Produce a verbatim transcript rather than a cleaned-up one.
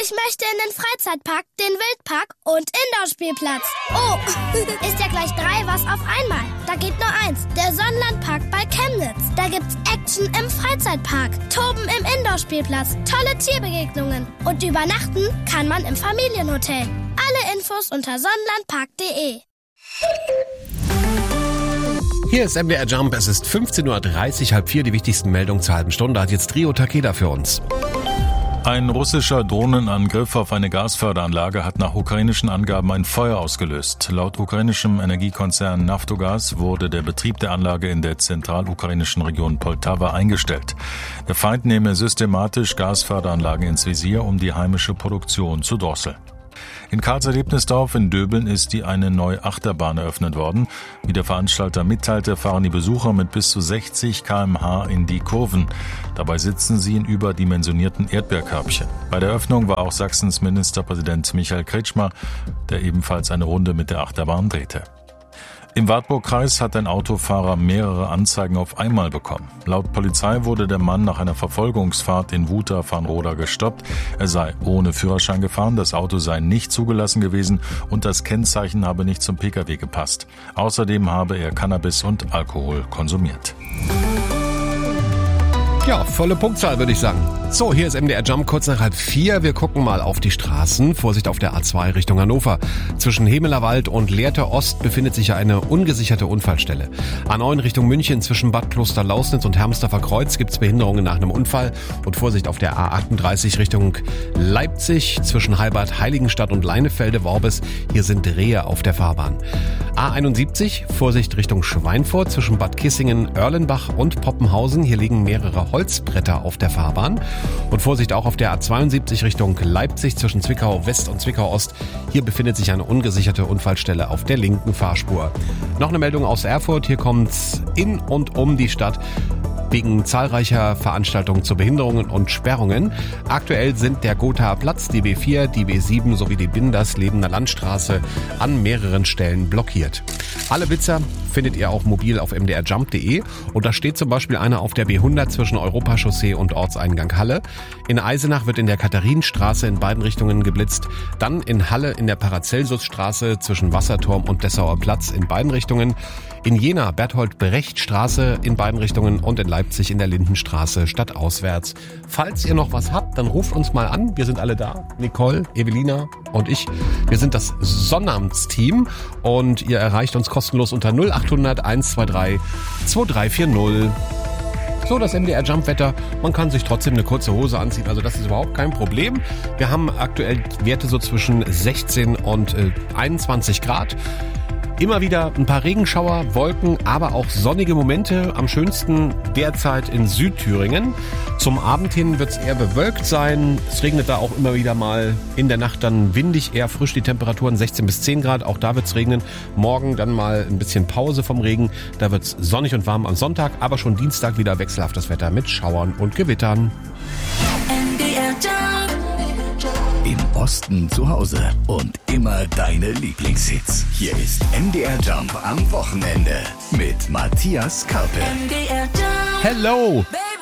Ich möchte in den Freizeitpark, den Wildpark und Indoor-Spielplatz. Oh, ist ja gleich drei was auf einmal. Da geht nur eins, der Sonnenlandpark bei Chemnitz. Da gibt's Action im Freizeitpark, Toben im Indoor-Spielplatz, tolle Tierbegegnungen und übernachten kann man im Familienhotel. Alle Infos unter sonnenlandpark punkt de. Hier ist M D R Jump, es ist fünfzehn Uhr dreißig, halb vier, die wichtigsten Meldungen zur halben Stunde hat jetzt Rio Takeda für uns. Ein russischer Drohnenangriff auf eine Gasförderanlage hat nach ukrainischen Angaben ein Feuer ausgelöst. Laut ukrainischem Energiekonzern Naftogaz wurde der Betrieb der Anlage in der zentralukrainischen Region Poltawa eingestellt. Der Feind nehme systematisch Gasförderanlagen ins Visier, um die heimische Produktion zu drosseln. In Karls-Erlebnisdorf in Döbeln ist die eine neue Achterbahn eröffnet worden. Wie der Veranstalter mitteilte, fahren die Besucher mit bis zu sechzig Kilometer pro Stunde in die Kurven. Dabei sitzen sie in überdimensionierten Erdbeerkörbchen. Bei der Eröffnung war auch Sachsens Ministerpräsident Michael Kretschmer, der ebenfalls eine Runde mit der Achterbahn drehte. Im Wartburgkreis hat ein Autofahrer mehrere Anzeigen auf einmal bekommen. Laut Polizei wurde der Mann nach einer Verfolgungsfahrt in Wuter-Farnroda gestoppt. Er sei ohne Führerschein gefahren, das Auto sei nicht zugelassen gewesen und das Kennzeichen habe nicht zum Pkw gepasst. Außerdem habe er Cannabis und Alkohol konsumiert. Ja, volle Punktzahl, würde ich sagen. So, hier ist M D R Jump, kurz nach halb vier. Wir gucken mal auf die Straßen. Vorsicht auf der A zwei Richtung Hannover. Zwischen Hemelerwald und Lehrte Ost befindet sich ja eine ungesicherte Unfallstelle. A neun Richtung München zwischen Bad Klosterlausnitz und Hermsdorfer Kreuz gibt's Behinderungen nach einem Unfall. Und Vorsicht auf der A achtunddreißig Richtung Leipzig zwischen Halbad Heiligenstadt und Leinefelde-Worbis. Hier sind Rehe auf der Fahrbahn. A einundsiebzig, Vorsicht Richtung Schweinfurt zwischen Bad Kissingen, Erlenbach und Poppenhausen. Hier liegen mehrere Holzbretter auf der Fahrbahn. Und Vorsicht auch auf der A zweiundsiebzig Richtung Leipzig zwischen Zwickau West und Zwickau Ost. Hier befindet sich eine ungesicherte Unfallstelle auf der linken Fahrspur. Noch eine Meldung aus Erfurt. Hier kommt's in und um die Stadt wegen zahlreicher Veranstaltungen zu Behinderungen und Sperrungen. Aktuell sind der Gothaer Platz, die B vier, die B sieben sowie die Binderslebener Landstraße an mehreren Stellen blockiert. Alle Blitzer findet ihr auch mobil auf m d r jump punkt de und da steht zum Beispiel einer auf der B hundert zwischen Europachaussee und Ortseingang Halle. In Eisenach wird in der Katharinenstraße in beiden Richtungen geblitzt. Dann in Halle in der Paracelsusstraße zwischen Wasserturm und Dessauer Platz in beiden Richtungen. In Jena Berthold-Brecht-Straße in beiden Richtungen und in Leipzig in der Lindenstraße stadtauswärts. Falls ihr noch was habt, dann ruft uns mal an. Wir sind alle da. Nicole, Evelina und ich. Wir sind das Sonnabendsteam und ihr erreicht uns kostenlos unter null achthundert eins zwei drei zwei drei vier null. So, das M D R Jump Wetter. Man kann sich trotzdem eine kurze Hose anziehen, also das ist überhaupt kein Problem. Wir haben aktuell Werte so zwischen sechzehn und äh, einundzwanzig Grad. Immer wieder ein paar Regenschauer, Wolken, aber auch sonnige Momente. Am schönsten derzeit in Südthüringen. Zum Abend hin wird es eher bewölkt sein. Es regnet da auch immer wieder mal. In der Nacht dann windig, eher frisch. Die Temperaturen sechzehn bis zehn Grad. Auch da wird es regnen. Morgen dann mal ein bisschen Pause vom Regen. Da wird es sonnig und warm am Sonntag. Aber schon Dienstag wieder wechselhaftes Wetter mit Schauern und Gewittern. Im Osten zu Hause und immer deine Lieblingshits. Hier ist M D R Jump am Wochenende mit Matthias Karpe. Hello!